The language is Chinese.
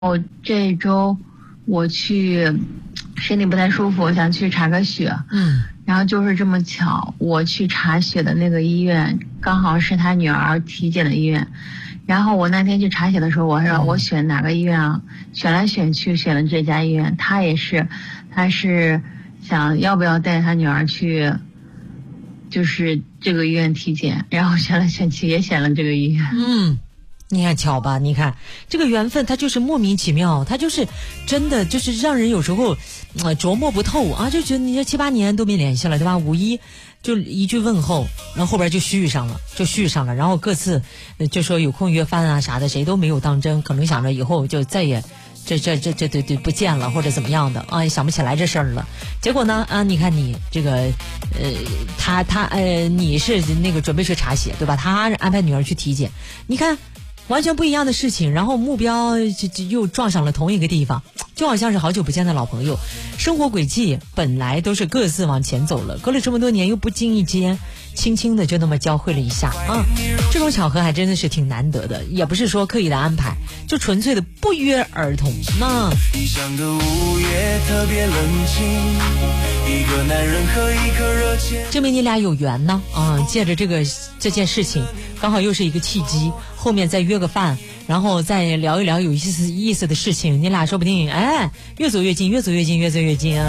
我这一周我去身体不太舒服，我想去查个血。然后就是这么巧，我去查血的那个医院刚好是他女儿体检的医院。然后我那天去查血的时候，我说我选哪个医院啊？选来选去选了这家医院。他是想要不要带他女儿去，就是这个医院体检。然后选来选去也选了这个医院。 你看巧吧？你看这个缘分，它就是莫名其妙，它就是真的就是让人有时候琢磨不透啊，就觉得你这7、8年都没联系了，对吧？五一就一句问候，然后后边就续上了，然后各自就说有空约饭啊啥的，谁都没有当真，可能想着以后就再也这不见了或者怎么样的啊，也想不起来这事儿了。结果呢你看你这个你是那个准备去查血对吧？他安排女儿去体检，你看。完全不一样的事情，然后目标就又撞上了同一个地方，就好像是好久不见的老朋友。生活轨迹本来都是各自往前走了，隔了这么多年又不经意间轻轻的就那么交汇了一下啊，这种巧合还真的是挺难得的，也不是说刻意的安排，就纯粹的不约而同。证明你俩有缘呢借着这件事情刚好又是一个契机，后面再约个饭，然后再聊一聊有意思的事情，你俩说不定越走越近，越走越近，越走越近啊。